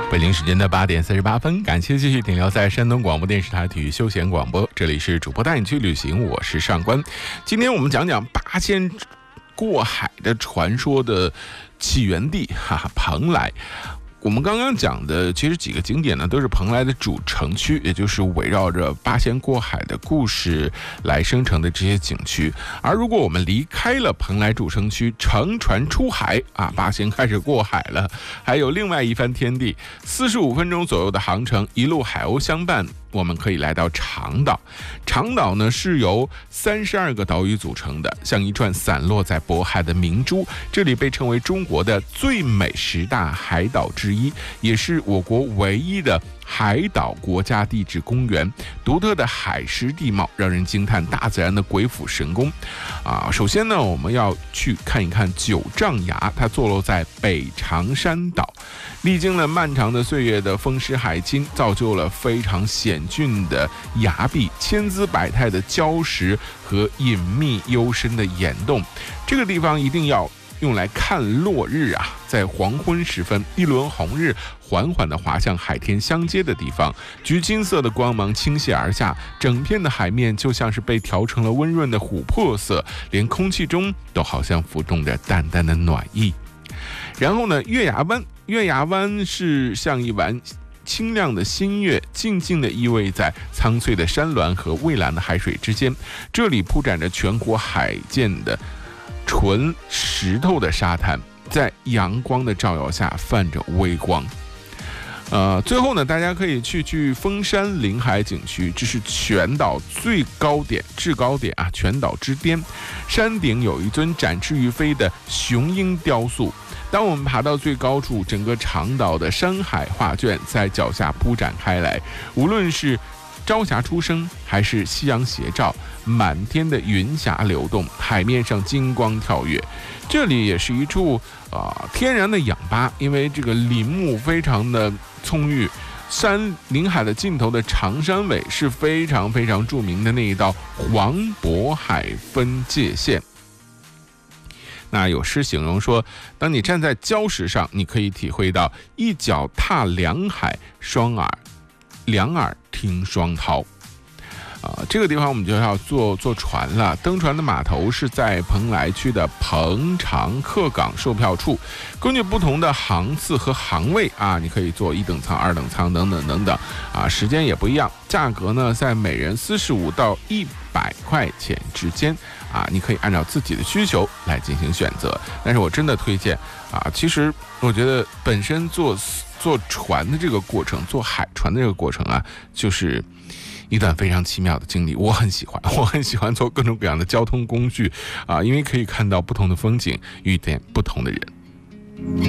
北京时间的8点48分，感谢继续停留在山东广播电视台体育休闲广播，这里是主播带你去旅行，我是上官。今天我们讲讲八仙过海的传说的起源地蓬莱。我们刚刚讲的其实几个景点呢，都是蓬莱的主城区，也就是围绕着八仙过海的故事来生成的这些景区。而如果我们离开了蓬莱主城区，乘船出海八仙开始过海了，还有另外一番天地。45分钟左右的航程，一路海鸥相伴，我们可以来到长岛。长岛呢是由32个岛屿组成的，像一串散落在渤海的明珠。这里被称为中国的最美10大海岛之一，也是我国唯一的海岛国家地质公园。独特的海蚀地貌让人惊叹大自然的鬼斧神工。首先呢，我们要去看一看九丈崖，它坐落在北长山岛，历经了漫长的岁月的风蚀海侵，造就了非常险峻的崖壁、千姿百态的礁石和隐秘幽深的岩洞。这个地方一定要用来看落日在黄昏时分，一轮红日缓缓地滑向海天相接的地方，橘金色的光芒倾泻而下，整片的海面就像是被调成了温润的琥珀色，连空气中都好像浮动着淡淡的暖意。然后呢，月牙湾是像一碗清亮的新月，静静地依偎在苍翠的山峦和蔚蓝的海水之间。这里铺展着全国海见的纯石头的沙滩，在阳光的照耀下泛着微光。最后呢，大家可以去峰山临海景区，这是全岛最高点、制高点全岛之巅。山顶有一尊展翅于飞的雄鹰雕塑。当我们爬到最高处，整个长岛的山海画卷在脚下铺展开来，无论是朝霞初升还是夕阳斜照，满天的云霞流动，海面上金光跳跃。这里也是一处天然的氧吧，因为这个林木非常的葱郁，山临海的尽头的长山尾是非常非常著名的那一道黄渤海分界线。那有诗形容说，当你站在礁石上，你可以体会到一脚踏两海，两耳听双涛。这个地方我们就要坐船了。登船的码头是在蓬莱区的蓬长客港售票处，根据不同的航次和航位你可以坐1等舱、2等舱等等等等时间也不一样，价格呢在每人45到100块钱之间你可以按照自己的需求来进行选择。但是我真的推荐其实我觉得本身坐船的这个过程，坐海船的这个过程就是一段非常奇妙的经历。我很喜欢坐各种各样的交通工具因为可以看到不同的风景，遇见不同的人。